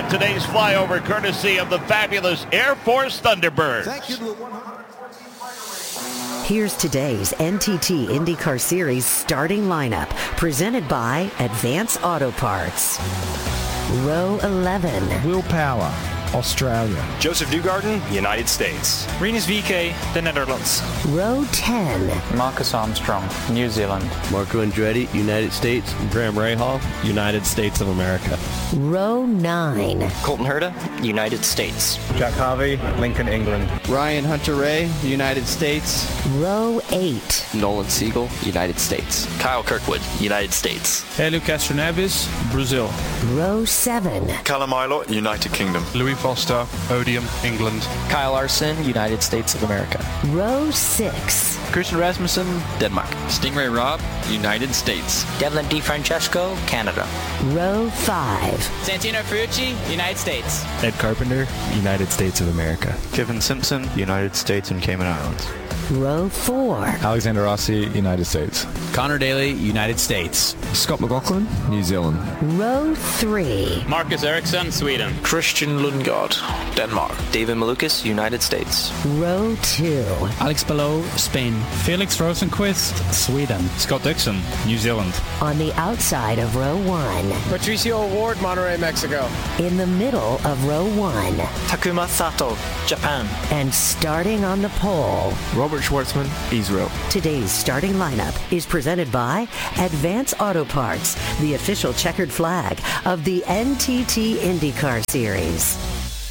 of today's flyover, courtesy of the fabulous Air Force Thunderbirds. Thank you to the Here's today's NTT IndyCar Series starting lineup, presented by Advance Auto Parts. Row 11. Will Power, Australia. Joseph Newgarden, United States. Rinus VeeKay, the Netherlands. Row 10. Marcus Armstrong, New Zealand. Marco Andretti, United States. Graham Rahal, United States of America. Row 9. Colton Herta, United States. Jack Harvey, Lincoln, England. Ryan Hunter-Reay, United States. Row 8. Nolan Siegel, United States. Kyle Kirkwood, United States. Hélio Castroneves, Brazil. Row 7. Callum Ilott, United Kingdom. Louis Foster, Odium, England. Kyle Larson, United States of America. Row 6. Christian Rasmussen, Denmark. Stingray Robb, United States. Devlin DiFrancesco, Canada. Row 5. Santino Ferrucci, United States. Ed Carpenter, United States of America. Kevin Simpson, United States and Cayman Islands. Row 4. Alexander Rossi, United States. Connor Daly, United States. Scott McLaughlin, New Zealand. Row 3. Marcus Ericsson, Sweden. Christian Lundgaard, Denmark. David Malukas, United States. Row 2. Alex Palou, Spain. Felix Rosenqvist, Sweden. Scott Dixon, New Zealand. On the outside of row 1. Patricio Ward, Monterrey, Mexico. In the middle of row 1. Takuma Sato, Japan. And starting on the pole. Robert Schwartzman, Israel. Today's starting lineup is presented by Advance Auto Parts, the official checkered flag of the NTT IndyCar Series.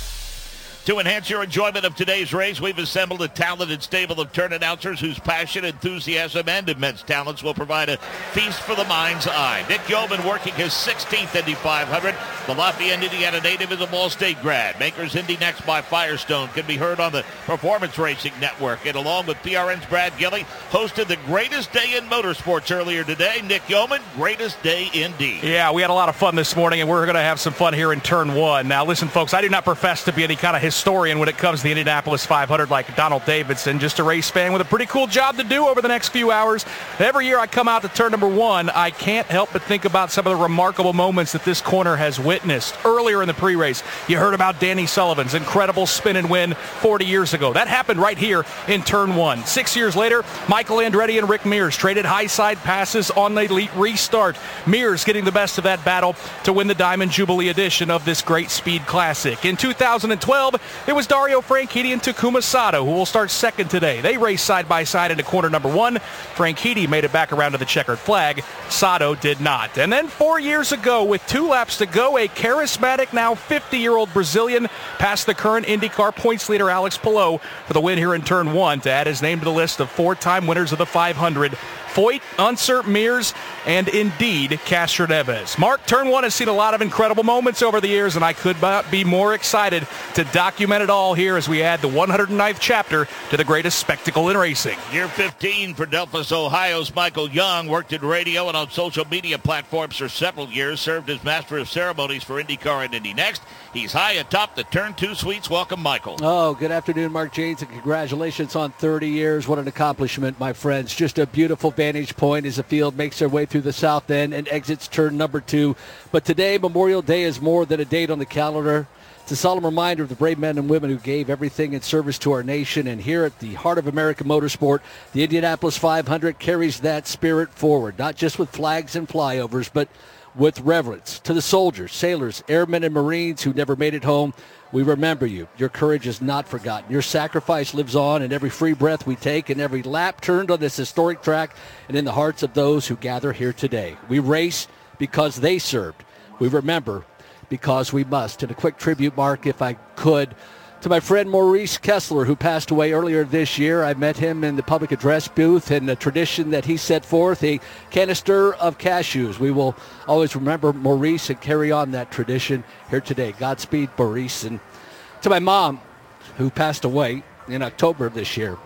To enhance your enjoyment of today's race, we've assembled a talented stable of turn announcers whose passion, enthusiasm, and immense talents will provide a feast for the mind's eye. Nick Yeoman working his 16th Indy 500. The Lafayette, Indiana native is a Ball State grad. Makers Indy Next by Firestone can be heard on the Performance Racing Network. And along with PRN's Brad Gilley, hosted the greatest day in motorsports earlier today. Nick Yeoman, greatest day indeed. Yeah, we had a lot of fun this morning, and we're going to have some fun here in Turn 1. Now, listen, folks, I do not profess to be any kind of historian when it comes to the Indianapolis 500 like Donald Davidson, just a race fan with a pretty cool job to do over the next few hours. Every year I come out to turn number 1, I can't help but think about some of the remarkable moments that this corner has witnessed. Earlier in the pre-race, you heard about Danny Sullivan's incredible spin and win 40 years ago. That happened right here in Turn 1. 6 years later, Michael Andretti and Rick Mears traded high side passes on the elite restart. Mears getting the best of that battle to win the Diamond Jubilee edition of this great speed classic. In 2012, it was Dario Franchitti and Takuma Sato who will start second today. They raced side by side into corner number 1. Franchitti made it back around to the checkered flag. Sato did not. And then 4 years ago, with 2 laps to go, a charismatic, now 50-year-old Brazilian passed the current IndyCar points leader Alex Palou for the win here in Turn 1 to add his name to the list of 4-time winners of the 500. Foyt, Unser, Mears, and indeed Castroneves. Mark, Turn 1 has seen a lot of incredible moments over the years, and I could not be more excited to document it all here as we add the 109th chapter to the greatest spectacle in racing. Year 15 for Delphos, Ohio's Michael Young. Worked in radio and on social media platforms for several years. Served as master of ceremonies for IndyCar and Indy Next. He's high atop the Turn 2 suites. Welcome, Michael. Oh, good afternoon, Mark Janes, and congratulations on 30 years. What an accomplishment, my friends. Just a beautiful vantage point as the field makes their way through the south end and exits turn number 2. But today, Memorial Day, is more than a date on the calendar. It's a solemn reminder of the brave men and women who gave everything in service to our nation. And here at the heart of American motorsport, the Indianapolis 500 carries that spirit forward, not just with flags and flyovers, but with reverence to the soldiers, sailors, airmen, and Marines who never made it home. We remember you. Your courage is not forgotten. Your sacrifice lives on in every free breath we take and every lap turned on this historic track and in the hearts of those who gather here today. We race because they served. We remember because we must. And a quick tribute, Mark, if I could, to my friend Maurice Kessler, who passed away earlier this year. I met him in the public address booth, and the tradition that he set forth, a canister of cashews. We will always remember Maurice and carry on that tradition here today. Godspeed, Maurice. And to my mom, who passed away in October of this year.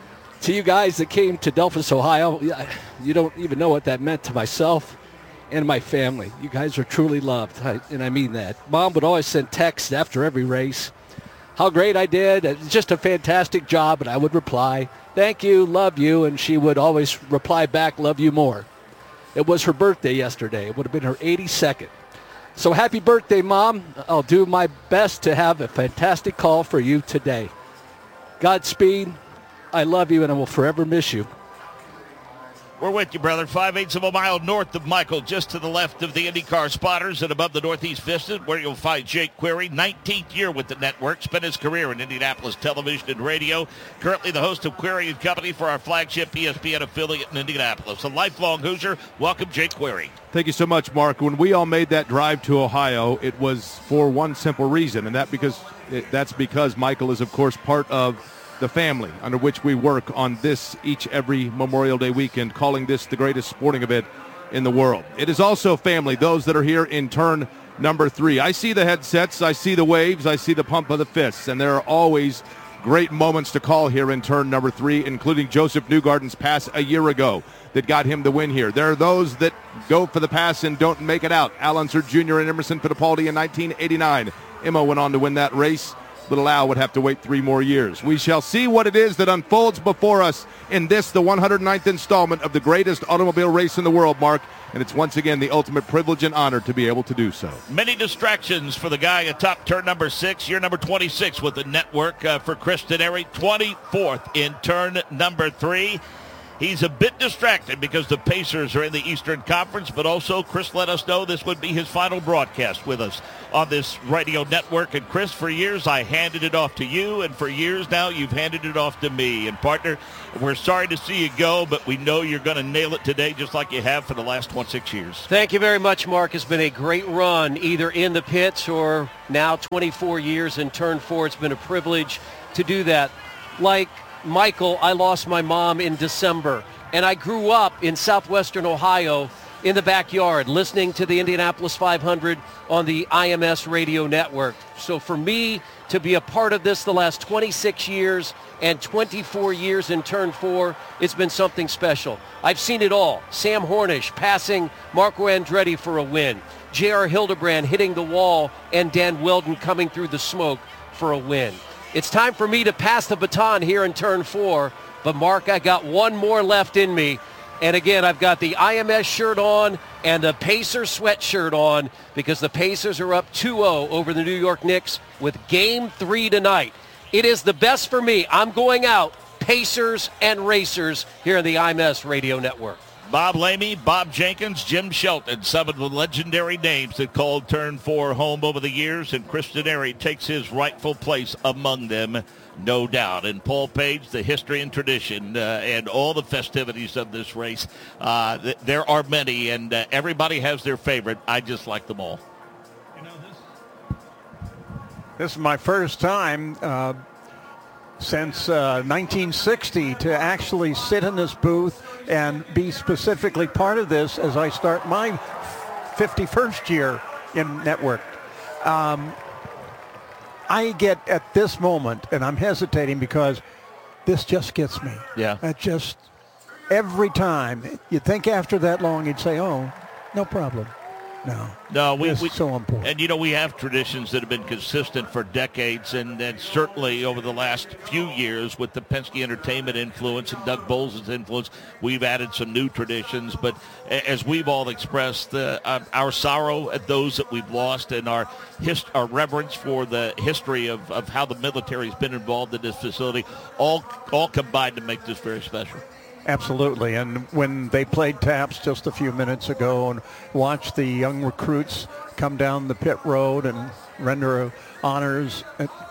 To you guys that came to Delphos, Ohio, you don't even know what that meant to myself and my family. You guys are truly loved, and I mean that. Mom would always send texts after every race. How great I did. It's just a fantastic job. And I would reply, thank you, love you. And she would always reply back, love you more. It was her birthday yesterday. It would have been her 82nd. So happy birthday, Mom. I'll do my best to have a fantastic call for you today. Godspeed. I love you, and I will forever miss you. We're with you, brother. 5/8 of a mile north of Michael, just to the left of the IndyCar spotters and above the Northeast Vista, where you'll find Jake Query, 19th year with the network, spent his career in Indianapolis television and radio. Currently the host of Query and Company for our flagship ESPN affiliate in Indianapolis. A lifelong Hoosier. Welcome, Jake Query. Thank you so much, Mark. When we all made that drive to Ohio, it was for one simple reason, and that's because Michael is, of course, part of the family under which we work on this every Memorial Day weekend, calling this the greatest sporting event in the world. It is also family, those that are here in turn number 3. I see the headsets, I see the waves, I see the pump of the fists, and there are always great moments to call here in turn number 3, including Joseph Newgarden's pass a year ago that got him the win here. There are those that go for the pass and don't make it out. Al Unser Jr. and Emerson Fittipaldi in 1989. Emma went on to win that race. Little Al would have to wait 3 more years. We shall see what it is that unfolds before us in this, the 109th installment of the greatest automobile race in the world, Mark. And it's once again the ultimate privilege and honor to be able to do so. Many distractions for the guy atop turn number 6, year number 26 with the network for Chris Dennery, 24th in turn number 3. He's a bit distracted because the Pacers are in the Eastern Conference, but also Chris let us know this would be his final broadcast with us on this radio network. And Chris, for years I handed it off to you, and for years now you've handed it off to me. And partner, we're sorry to see you go, but we know you're going to nail it today just like you have for the last 26 years. Thank you very much, Mark. It's been a great run, either in the pits or now 24 years in turn 4. It's been a privilege to do that. Like Michael, I lost my mom in December, and I grew up in southwestern Ohio in the backyard listening to the Indianapolis 500 on the IMS radio network. So for me to be a part of this the last 26 years and 24 years in turn 4, it's been something special. I've seen it all. Sam Hornish passing Marco Andretti for a win. J.R. Hildebrand hitting the wall and Dan Weldon coming through the smoke for a win. It's time for me to pass the baton here in turn 4, but Mark, I got one more left in me. And again, I've got the IMS shirt on and the Pacers sweatshirt on because the Pacers are up 2-0 over the New York Knicks with Game 3 tonight. It is the best for me. I'm going out Pacers and Racers here in the IMS radio network. Bob Lamey, Bob Jenkins, Jim Shelton, some of the legendary names that called turn 4 home over the years, and Chris Dennery takes his rightful place among them, no doubt. And Paul Page, the history and tradition and all the festivities of this race, there are many, and everybody has their favorite. I just like them all. You know, this is my first time since 1960 to actually sit in this booth and be specifically part of this as I start my 51st year in network. I get at this moment, and I'm hesitating because this just gets me. Yeah. It just, every time, you'd think after that long, you'd say, oh, no problem. No, we so important. And, you know, we have traditions that have been consistent for decades, and certainly over the last few years with the Penske Entertainment influence and Doug Bowles' influence, we've added some new traditions. But as we've all expressed, our sorrow at those that we've lost and our reverence for the history of how the military has been involved in this facility, all combined to make this very special. Absolutely, and when they played taps just a few minutes ago and watched the young recruits come down the pit road and render honors,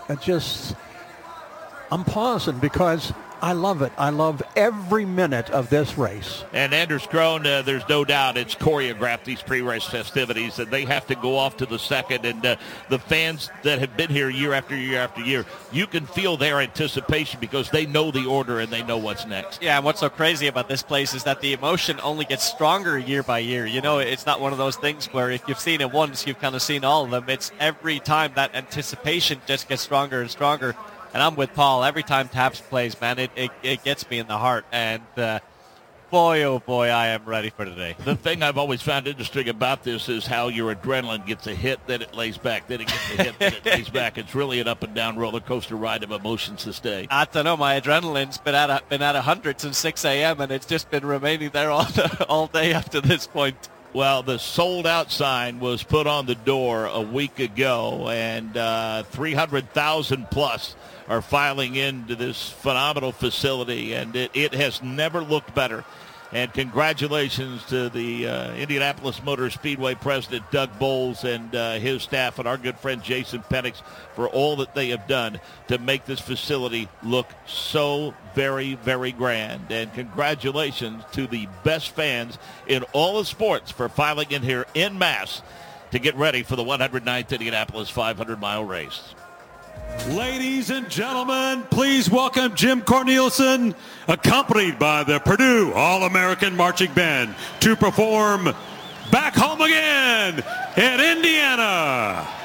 I'm pausing because I love it. I love every minute of this race. And Anders Krohn, there's no doubt it's choreographed, these pre-race festivities, and they have to go off to the second. And the fans that have been here year after year after year, you can feel their anticipation because they know the order and they know what's next. Yeah, and what's so crazy about this place is that the emotion only gets stronger year by year. You know, it's not one of those things where if you've seen it once, you've kind of seen all of them. It's every time that anticipation just gets stronger and stronger. And I'm with Paul. Every time Taps plays, man, it gets me in the heart. And boy, oh boy, I am ready for today. The thing I've always found interesting about this is how your adrenaline gets a hit, then it lays back, then it gets a hit, then it lays back. It's really an up and down roller coaster ride of emotions this day. I don't know. My adrenaline's been at 100 since 6 a.m. and it's just been remaining there all day after this point. Well, the sold-out sign was put on the door a week ago, and 300,000 plus are filing into this phenomenal facility, and it has never looked better. And congratulations to the Indianapolis Motor Speedway president, Doug Bowles, and his staff, and our good friend Jason Penix for all that they have done to make this facility look so very, very grand. And congratulations to the best fans in all of sports for filing in here en masse to get ready for the 109th Indianapolis 500-mile race. Ladies and gentlemen, please welcome Jim Cornelison, accompanied by the Purdue All-American Marching Band, to perform Back Home Again in Indiana.